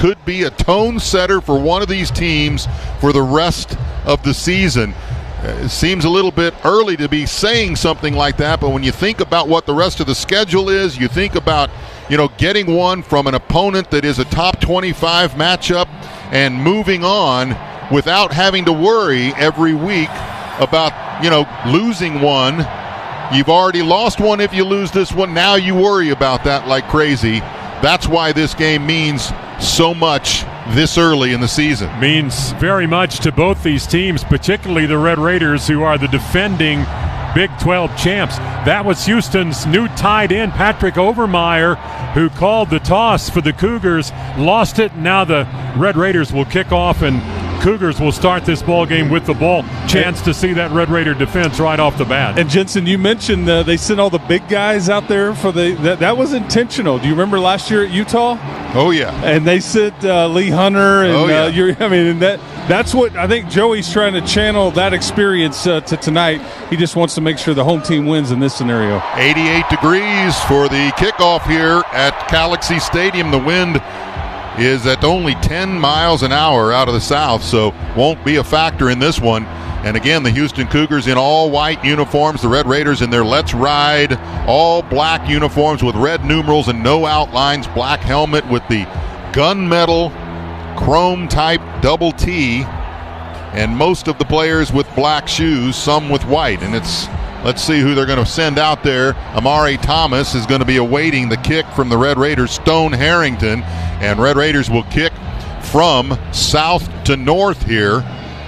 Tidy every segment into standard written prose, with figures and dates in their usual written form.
could be a tone setter for one of these teams for the rest of the season. It seems a little bit early to be saying something like that, but when you think about what the rest of the schedule is, you think about, getting one from an opponent that is a top 25 matchup and moving on without having to worry every week about, losing one. You've already lost one if you lose this one. Now you worry about that like crazy. That's why this game means so much this early in the season. Means very much to both these teams, particularly the Red Raiders, who are the defending Big 12 champs. That was Houston's new tight end, Patrick Overmeyer, who called the toss for the Cougars, lost it. Now the Red Raiders will kick off, and Cougars will start this ball game with the ball. Chance to see that Red Raider defense right off the bat. And Jensen, you mentioned they sent all the big guys out there for that was intentional. Do you remember last year at Utah? Oh yeah. And they sent Lee Hunter, and that's what I think Joey's trying to channel that experience to tonight. He just wants to make sure the home team wins in this scenario. 88 degrees for the kickoff here at Galaxy Stadium. The wind is at only 10 miles an hour out of the south, so won't be a factor in this one. And again, the Houston Cougars in all white uniforms, the Red Raiders in their Let's Ride all black uniforms with red numerals and no outlines, black helmet with the gunmetal chrome type double T, and most of the players with black shoes, some with white. And let's see who they're going to send out there. Amari Thomas is going to be awaiting the kick from the Red Raiders, Stone Harrington. And Red Raiders will kick from south to north here.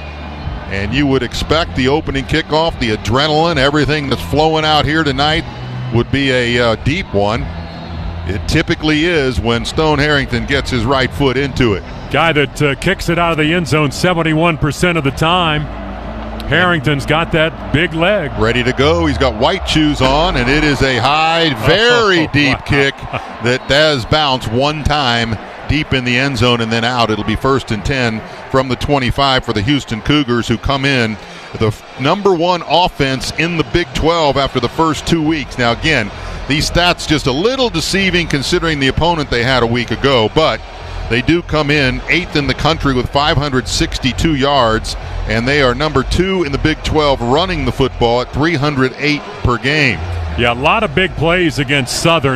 And you would expect the opening kickoff, the adrenaline, everything that's flowing out here tonight would be a deep one. It typically is when Stone Harrington gets his right foot into it. Guy that kicks it out of the end zone 71% of the time. Harrington's got that big leg. Ready to go. He's got white shoes on, and it is a high, very deep kick that does bounce one time deep in the end zone and then out. It'll be 1st and 10 from the 25 for the Houston Cougars, who come in the number one offense in the Big 12 after the first 2 weeks. Now, again, these stats just a little deceiving considering the opponent they had a week ago, but they do come in 8th in the country with 562 yards, and they are number 2 in the Big 12 running the football at 308 per game. Yeah, a lot of big plays against Southern,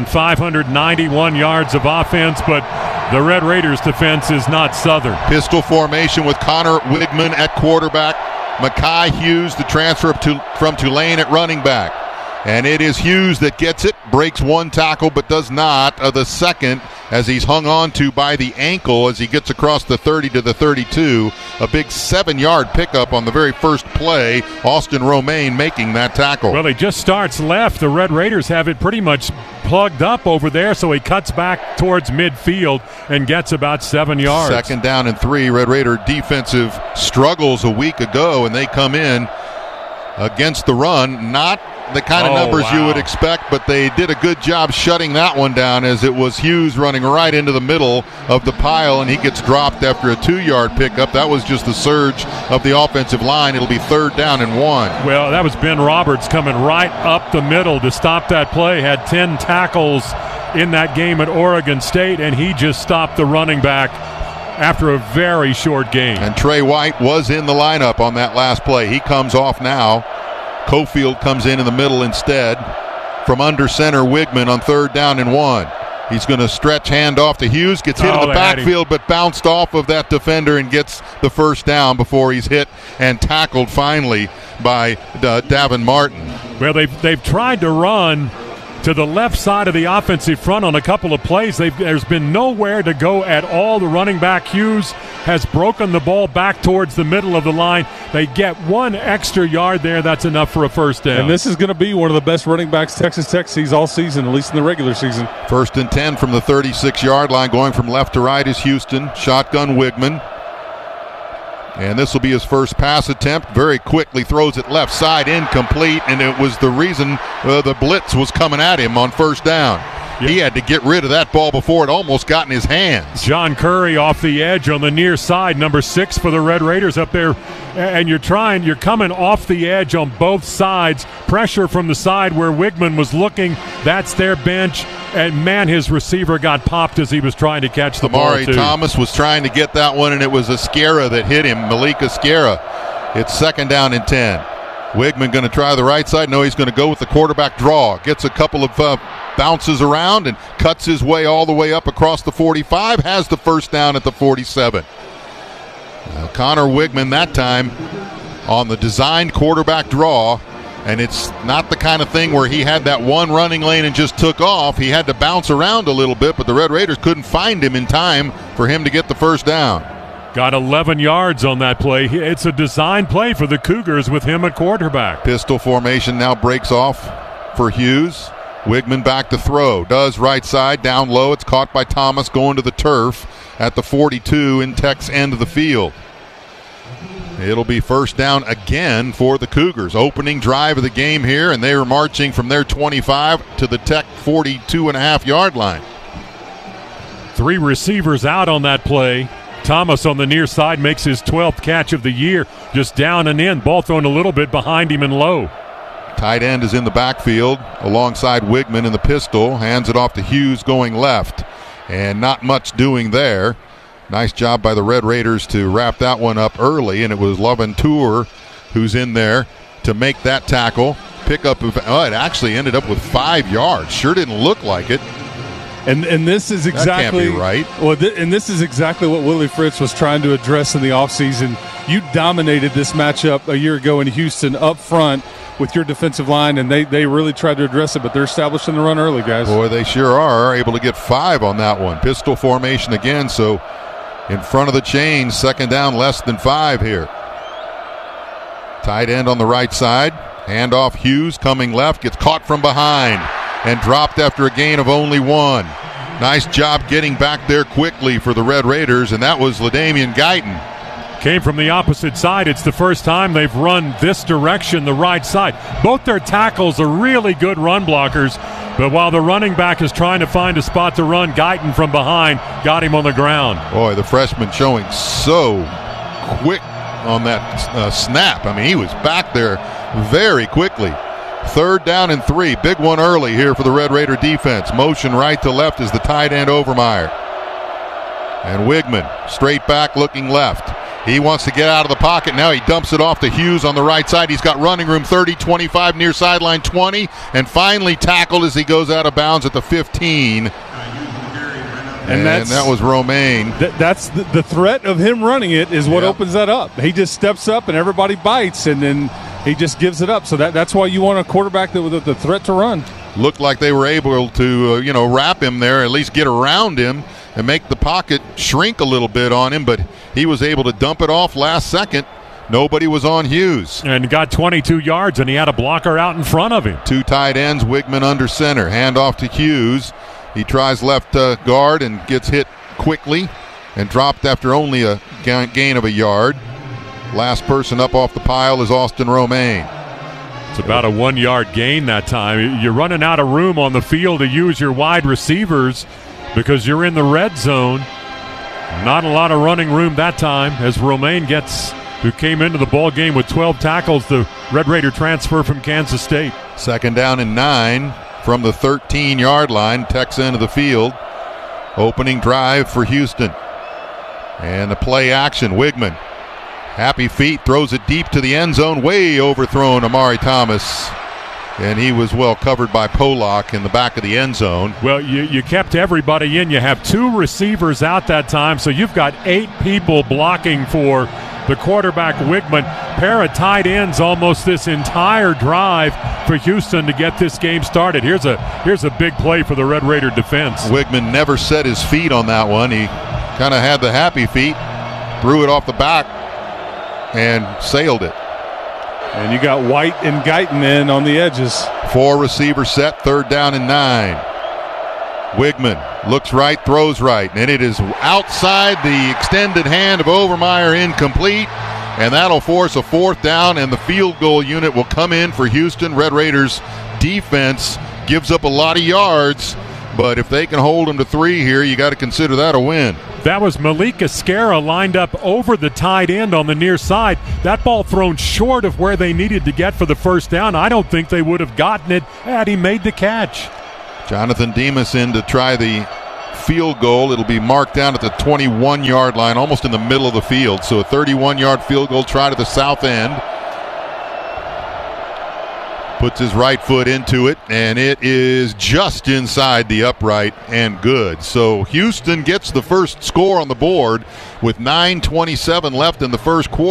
591 yards of offense, but the Red Raiders defense is not Southern. Pistol formation with Connor Wigman at quarterback, Makai Hughes, the transfer from Tulane, at running back. And it is Hughes that gets it, breaks one tackle, but does not the second, as he's hung on to by the ankle as he gets across the 30 to the 32. A big 7-yard pickup on the very first play. Austin Romaine making that tackle. Well, he just starts left. The Red Raiders have it pretty much plugged up over there, so he cuts back towards midfield and gets about 7 yards. 2nd down and 3. Red Raider defensive struggles a week ago, and they come in against the run. Not the kind of numbers you would expect, but they did a good job shutting that one down, as it was Hughes running right into the middle of the pile, and he gets dropped after a 2-yard pickup. That was just the surge of the offensive line. It'll be 3rd down and 1. Well, that was Ben Roberts coming right up the middle to stop that play. Had 10 tackles in that game at Oregon State, and he just stopped the running back after a very short game. And Trey White was in the lineup on that last play. He comes off now. Cofield comes in the middle instead. From under center, Wigman on 3rd down and 1. He's going to stretch handoff to Hughes, gets hit in the backfield, but bounced off of that defender and gets the 1st down before he's hit and tackled finally by Davin Martin. Well, they've tried to run to the left side of the offensive front on a couple of plays. There's been nowhere to go at all. The running back, Hughes, has broken the ball back towards the middle of the line. They get 1 extra yard there. That's enough for a 1st down. And this is going to be one of the best running backs Texas Tech sees all season, at least in the regular season. 1st and 10 from the 36-yard line. Going from left to right is Houston. Shotgun Wigman. And this will be his first pass attempt. Very quickly throws it left side, incomplete, and it was the reason the blitz was coming at him on 1st down. Yep. He had to get rid of that ball before it almost got in his hands. John Curry off the edge on the near side, number 6 for the Red Raiders up there. And you're coming off the edge on both sides. Pressure from the side where Wigman was looking. That's their bench. And, man, his receiver got popped as he was trying to catch the ball, too. Amari Thomas was trying to get that one, and it was Esquera that hit him, Malik Esquera. It's 2nd down and 10. Wigman going to try the right side. No, he's going to go with the quarterback draw. Gets a couple of bounces around and cuts his way all the way up across the 45. Has the first down at the 47. Connor Wigman that time on the designed quarterback draw. And it's not the kind of thing where he had that one running lane and just took off. He had to bounce around a little bit, but the Red Raiders couldn't find him in time for him to get the first down. Got 11 yards on that play. It's a design play for the Cougars with him at quarterback. Pistol formation now breaks off for Hughes. Wigman back to throw. Does right side, down low. It's caught by Thomas going to the turf at the 42 in Tech's end of the field. It'll be first down again for the Cougars. Opening drive of the game here, and they were marching from their 25 to the Tech 42.5-yard line. 3 receivers out on that play. Thomas on the near side makes his 12th catch of the year. Just down and in. Ball thrown a little bit behind him and low. Tight end is in the backfield alongside Wigman in the pistol. Hands it off to Hughes going left. And not much doing there. Nice job by the Red Raiders to wrap that one up early, and it was Laventure who's in there to make that tackle. Pickup of, it actually ended up with 5 yards. Sure didn't look like it. And this is exactly that can't be right. Well, and this is exactly what Willie Fritz was trying to address in the offseason. You dominated this matchup a year ago in Houston up front with your defensive line, and they really tried to address it, but they're establishing the run early, guys. Boy, they sure are able to get 5 on that one. Pistol formation again, so in front of the chain, 2nd down, less than 5 here. Tight end on the right side. Handoff Hughes coming left. Gets caught from behind and dropped after a gain of only 1. Nice job getting back there quickly for the Red Raiders, and that was LaDamian Guyton. Came from the opposite side. It's the first time they've run this direction, the right side. Both their tackles are really good run blockers, but while the running back is trying to find a spot to run, Guyton from behind got him on the ground. Boy, the freshman showing so quick on that snap. I mean, he was back there very quickly. 3rd down and 3. Big one early here for the Red Raider defense. Motion right to left is the tight end Overmeyer. And Wigman straight back looking left. He wants to get out of the pocket. Now he dumps it off to Hughes on the right side. He's got running room 30, 25, near sideline 20, and finally tackled as he goes out of bounds at the 15. And that was Romaine. That's the threat of him running it is what opens that up. He just steps up and everybody bites, and then he just gives it up. So that's why you want a quarterback with the threat to run. Looked like they were able to, wrap him there, at least get around him and make the pocket shrink a little bit on him, but he was able to dump it off last second. Nobody was on Hughes. And got 22 yards, and he had a blocker out in front of him. 2 tight ends, Wigman under center. Hand off to Hughes. He tries left guard and gets hit quickly and dropped after only a gain of a yard. Last person up off the pile is Austin Romaine. It's about a 1-yard gain that time. You're running out of room on the field to use your wide receivers because you're in the red zone. Not a lot of running room that time as Romaine who came into the ball game with 12 tackles, the Red Raider transfer from Kansas State. 2nd down and 9 from the 13-yard line, Tech's end of the field. Opening drive for Houston. And the play action, Wigman. Happy feet, throws it deep to the end zone, way overthrown Amari Thomas. And he was well covered by Polak in the back of the end zone. Well, you kept everybody in. You have 2 receivers out that time, so you've got 8 people blocking for the quarterback Wigman. Pair of tight ends almost this entire drive for Houston to get this game started. Here's a big play for the Red Raider defense. Wigman never set his feet on that one. He kind of had the happy feet, threw it off the back, and sailed it. And you got White and Guyton in on the edges. 4 receiver set, 3rd down and 9. Wigman looks right, throws right, and it is outside the extended hand of Overmeyer, incomplete, and that'll force a 4th down, and the field goal unit will come in for Houston. Red Raiders defense gives up a lot of yards, but if they can hold them to 3 here, you got to consider that a win. That was Malik Esquera lined up over the tight end on the near side. That ball thrown short of where they needed to get for the first down. I don't think they would have gotten it had he made the catch. Jonathan Demas in to try the field goal. It'll be marked down at the 21-yard line, almost in the middle of the field. So a 31-yard field goal try to the south end. Puts his right foot into it, and it is just inside the upright and good. So Houston gets the first score on the board with 9:27 left in the first quarter.